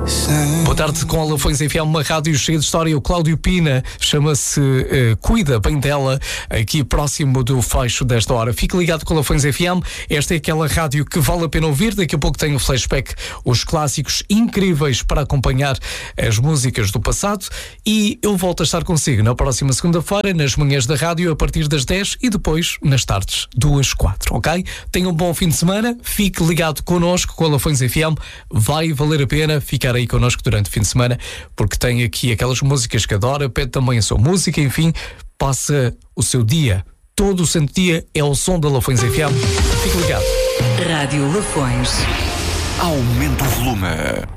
Boa tarde, com a Lafões FM, uma rádio cheia de história. O Cláudio Pina chama-se Cuida Bem Dela, aqui próximo do fecho desta hora. Fique ligado com a Lafões FM. Esta é aquela rádio que vale a pena ouvir. Daqui a pouco tem o flashback, os clássicos incríveis para acompanhar as músicas do passado. E eu volto a estar consigo na próxima segunda-feira, nas manhãs da rádio, a partir das 10 e depois nas tardes, 2, 4, ok? Tenha um bom fim de semana. Fique ligado connosco com a Lafões FM. Vai valer a pena ficar aí connosco durante o fim de semana, porque tem aqui aquelas músicas que adora, pede também a sua música, enfim, passa o seu dia, todo o santo dia é o som da Lafões FM. Fique ligado. Rádio Lafões. Aumenta o volume.